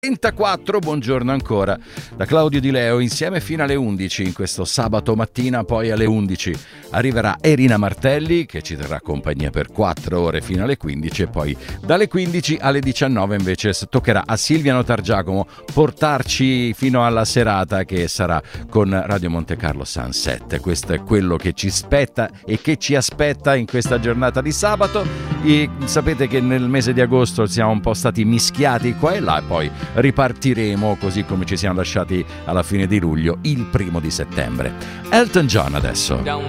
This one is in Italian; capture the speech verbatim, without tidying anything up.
trentaquattro, buongiorno ancora da Claudio Di Leo, insieme fino alle undici in questo sabato mattina. Poi alle undici arriverà Erina Martelli che ci terrà compagnia per quattro ore fino alle quindici, e poi dalle quindici alle diciannove invece toccherà a Silvia Notargiacomo portarci fino alla serata che sarà con Radio Monte Carlo Sunset. Questo è quello che ci spetta e che ci aspetta in questa giornata di sabato. E sapete che nel mese di agosto siamo un po' stati mischiati qua e là, e poi ripartiremo così come ci siamo lasciati alla fine di luglio, il primo di settembre. Elton John adesso. Don't